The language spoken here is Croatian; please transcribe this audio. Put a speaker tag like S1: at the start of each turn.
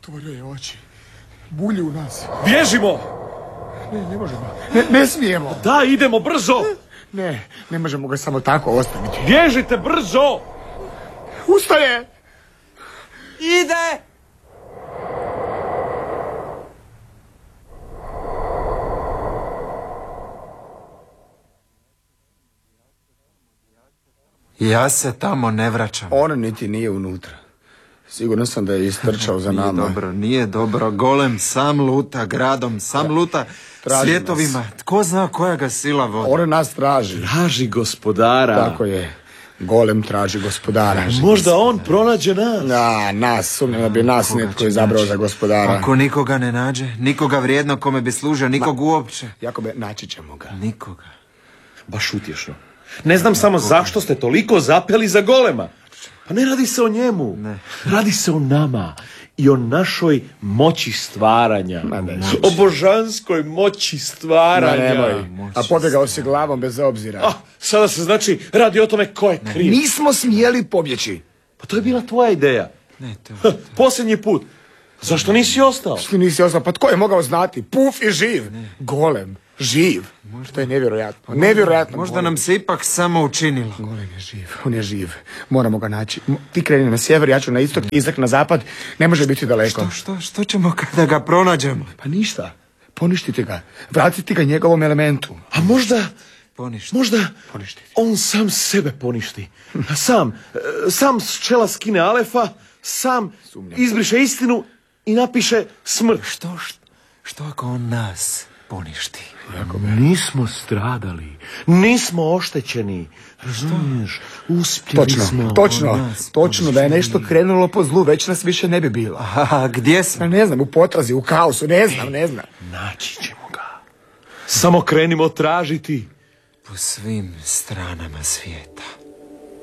S1: Otvorio je oči. Bulji u nas.
S2: Bježimo!
S1: Ne možemo. Ne smijemo.
S2: Da, idemo brzo!
S1: Ne možemo ga samo tako ostaviti.
S2: Bježite brzo!
S1: Ustaje!
S3: Ide!
S4: Ja se tamo ne vraćam.
S1: On niti nije unutra. Siguran sam da je istrčao za nama.
S4: Nije dobro. Golem sam luta gradom, sam luta svjetovima. Nas. Tko zna koja ga sila vodi?
S1: On nas traži.
S2: Traži gospodara.
S1: Tako je. Golem traži gospodara.
S2: Možda on pronađe nas.
S1: Nas. Sumnjam da bi nas netko izabrao za gospodara.
S4: Ako nikoga ne nađe, nikoga vrijedno kome bi služio, nikog uopće.
S1: Jakobe, naći ćemo ga.
S4: Nikoga.
S2: Baš utješno. Ne znam samo zašto ste toliko zapeli za golema. Pa ne radi se o njemu. Ne. Radi se o nama i o našoj moći stvaranja. O božanskoj moći stvaranja.
S1: A pobjegao si glavom bez obzira.
S2: Sada se znači radi o tome ko je kriv.
S1: Nismo smjeli pobjeći.
S2: Pa to je bila tvoja ideja.
S4: Ne, to.
S2: Posljednji put. Zašto nisi ostao?
S1: Pa tko je mogao znati? Puf i živ. Golem. Živ. To je nevjerojatno. Nevjerojatno.
S4: Možda nam se ipak samo učinilo.
S1: Golem je živ. On je živ. Moramo ga naći. Ti kreni na sjever, ja ću na istok, Izak na zapad. Ne može biti daleko.
S4: Što ćemo kada ga pronađemo?
S1: Pa ništa. Poništite ga. Vratite ga njegovom elementu.
S2: A možda
S1: Poništiti.
S2: On sam sebe poništi. Sam s čela skine Alefa, sam izbriše istinu i napiše smrt.
S4: Što ako on nas poništi?
S2: Nismo stradali, nismo oštećeni. Razumiješ, uspjeli smo.
S1: Točno, da je nešto krenulo po zlu, već nas više ne bi bilo.
S4: A gdje smo?
S1: Ne znam, u potrazi, u kaosu, ne znam.
S2: Naći ćemo ga. Samo krenimo tražiti.
S4: Po svim stranama svijeta.